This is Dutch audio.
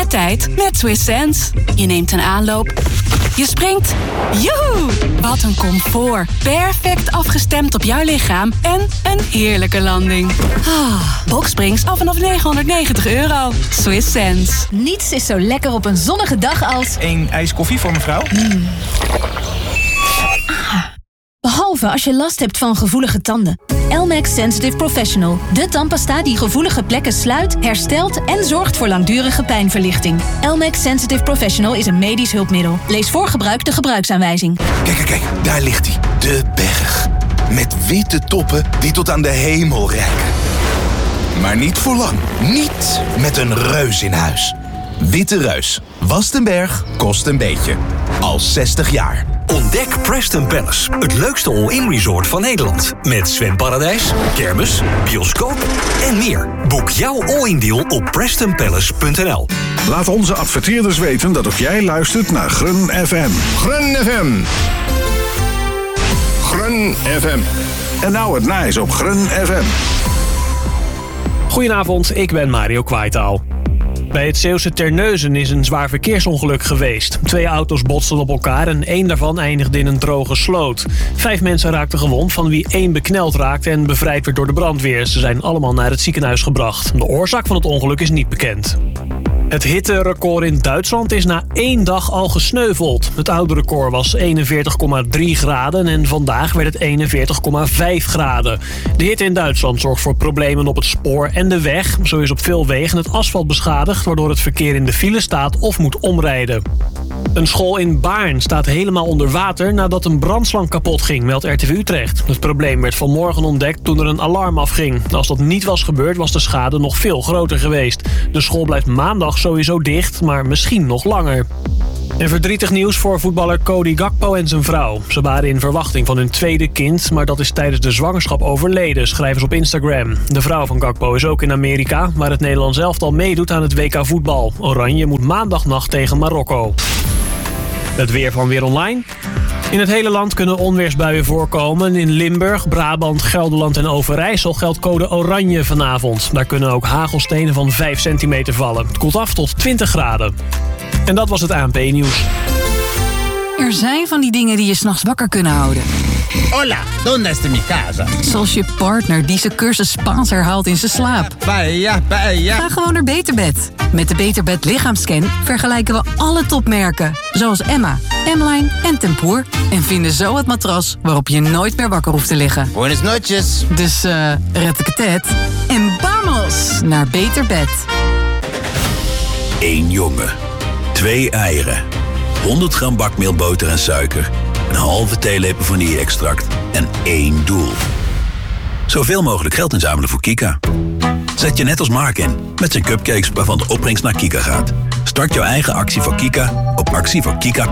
tijd met Swiss Sense. Je neemt een aanloop. Je springt. Joehoe! Wat een comfort. Perfect afgestemd op jouw lichaam en een heerlijke landing. Boxsprings af vanaf €990. Swiss Sense. Niets is zo lekker op een zonnige dag als... 1 ijs koffie voor mevrouw. Behalve als je last hebt van gevoelige tanden. Elmex Sensitive Professional. De tandpasta die gevoelige plekken sluit, herstelt en zorgt voor langdurige pijnverlichting. Elmex Sensitive Professional is een medisch hulpmiddel. Lees voor gebruik de gebruiksaanwijzing. Kijk, daar ligt hij. De berg. Met witte toppen die tot aan de hemel reiken. Maar niet voor lang. Niet met een reus in huis. Witte Reus. Wast een berg, kost een beetje. Al 60 jaar. Ontdek Preston Palace, het leukste all-in resort van Nederland. Met zwemparadijs, kermis, bioscoop en meer. Boek jouw all-in deal op prestonpalace.nl. Laat onze adverteerders weten dat ook jij luistert naar Grun FM. Grun FM. Grun FM. En nou het nijs op Grun FM. Goedenavond, ik ben Mario Kwaitaal. Bij het Zeeuwse Terneuzen is een zwaar verkeersongeluk geweest. 2 auto's botsten op elkaar en 1 daarvan eindigde in een droge sloot. 5 mensen raakten gewond, van wie 1 bekneld raakte en bevrijd werd door de brandweer. Ze zijn allemaal naar het ziekenhuis gebracht. De oorzaak van het ongeluk is niet bekend. Het hitterecord in Duitsland is na 1 dag al gesneuveld. Het oude record was 41,3 graden en vandaag werd het 41,5 graden. De hitte in Duitsland zorgt voor problemen op het spoor en de weg. Zo is op veel wegen het asfalt beschadigd, waardoor het verkeer in de file staat of moet omrijden. Een school in Baarn staat helemaal onder water nadat een brandslang kapot ging, meldt RTV Utrecht. Het probleem werd vanmorgen ontdekt toen er een alarm afging. Als dat niet was gebeurd, was de schade nog veel groter geweest. De school blijft maandag sowieso dicht, maar misschien nog langer. En verdrietig nieuws voor voetballer Cody Gakpo en zijn vrouw. Ze waren in verwachting van hun tweede kind, maar dat is tijdens de zwangerschap overleden, schrijven ze op Instagram. De vrouw van Gakpo is ook in Amerika, waar het Nederlands elftal meedoet aan het WK voetbal. Oranje moet maandagnacht tegen Marokko. Het weer van Weer Online. In het hele land kunnen onweersbuien voorkomen. In Limburg, Brabant, Gelderland en Overijssel geldt code oranje vanavond. Daar kunnen ook hagelstenen van 5 centimeter vallen. Het koelt af tot 20 graden. En dat was het ANP-nieuws. Er zijn van die dingen die je 's nachts wakker kunnen houden. Hola, ¿dónde está mi casa? Zoals je partner die zijn cursus Spaans herhaalt in zijn slaap. Paella. Ga gewoon naar Beterbed. Met de Beterbed lichaamscan vergelijken we alle topmerken. Zoals Emma, M-Line en Tempoor. En vinden zo het matras waarop je nooit meer wakker hoeft te liggen. Buenas noches. Dus red ik het en vamos naar Beterbed. 1 jongen, 2 eieren, 100 gram bakmeelboter en suiker, een halve theelepel vanille-extract en 1 doel. Zoveel mogelijk geld inzamelen voor Kika. Zet je net als Mark in, met zijn cupcakes waarvan de opbrengst naar Kika gaat. Start jouw eigen actie voor Kika op actievoorkika.